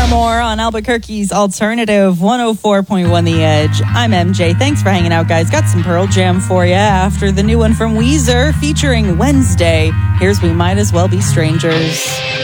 More on Albuquerque's Alternative 104.1 The Edge. I'm MJ. Thanks for hanging out, guys. Got some Pearl Jam for you after the new one from Weezer featuring Wednesday. Here's We Might As Well Be Strangers.